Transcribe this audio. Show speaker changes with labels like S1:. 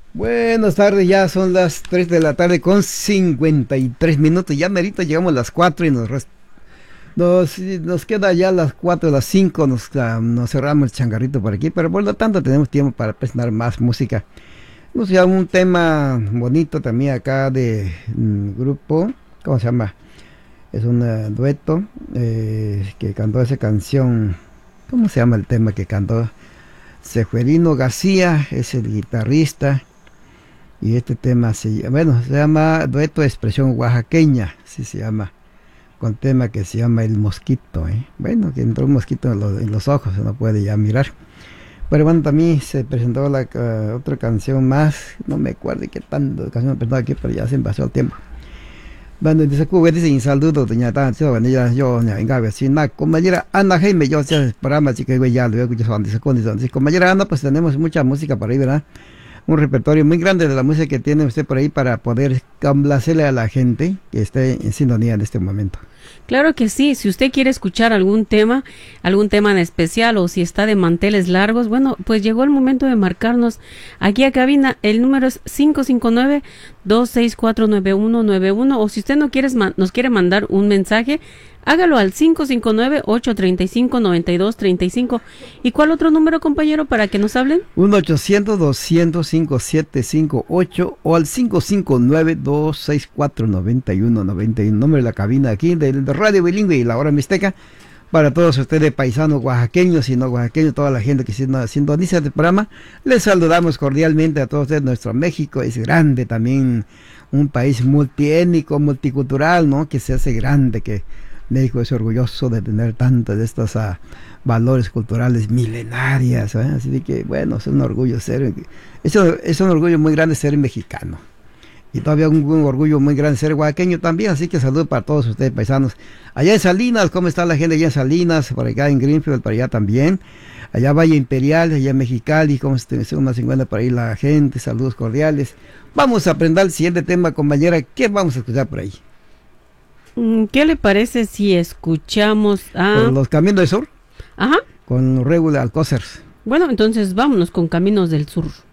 S1: Buenas tardes, ya son las 3 de la tarde con 53 minutos. Ya merito llegamos a las 4 y nos queda ya las 4, las 5, nos cerramos el changarrito por aquí, pero por lo tanto tenemos tiempo para presentar más música. Nos lleva un tema bonito también acá de grupo, ¿cómo se llama? Es un dueto que cantó esa canción. ¿Cómo se llama el tema que cantó? Seferino García es el guitarrista. Y este tema se llama Dueto de Expresión Oaxaqueña, así se llama, con tema que se llama El Mosquito, ¿eh? Bueno, que entró un mosquito en los ojos, se no puede ya mirar. Pero bueno, también se presentó otra canción más, no me acuerdo de qué tanto canción me presentó aquí, pero ya se me pasó el tiempo. Bueno, dice que dice un saludo, doña Tan, yo, venga, vecina, compañera Ana Jaime, yo, programa, así que ya luego yo soy compañera Ana, pues tenemos mucha música por ahí, ¿verdad? Un repertorio muy grande de la música que tiene usted por ahí para poder complacerle a la gente que esté en sintonía en este momento.
S2: Claro que sí, si usted quiere escuchar algún tema en especial o si está de manteles largos, bueno, pues llegó el momento de marcarnos aquí a cabina. El número es 559-264-9191 o si usted nos quiere mandar un mensaje, hágalo al 559-835-9235. ¿Y cuál otro número, compañero, para que nos hablen?
S1: 1-800-200-5758 o al 559-264-9191. Nombre de la cabina aquí de Radio Bilingüe y la Hora Mixteca. Para todos ustedes, paisanos oaxaqueños y no oaxaqueños, toda la gente que sintoniza este programa, les saludamos cordialmente a todos ustedes. Nuestro México es grande también, un país multiétnico, multicultural, ¿no? Que se hace grande, que México es orgulloso de tener tantos de estos valores culturales milenarias, ¿eh? Así que bueno, es un orgullo es un orgullo muy grande ser mexicano. Y todavía un orgullo muy grande ser oaxaqueño también, así que saludos para todos ustedes, paisanos. Allá en Salinas, ¿cómo está la gente allá en Salinas? Por acá en Greenfield, por allá también. Allá Valle Imperial, allá en Mexicali, ¿cómo se encuentra por ahí la gente? Saludos cordiales. Vamos a aprender el siguiente tema, compañera. ¿Qué vamos a escuchar por ahí?
S2: ¿Qué le parece si escuchamos a
S1: Los Caminos del Sur?
S2: Ajá.
S1: Con Regular Alcócer.
S2: Bueno, entonces vámonos con Caminos del Sur.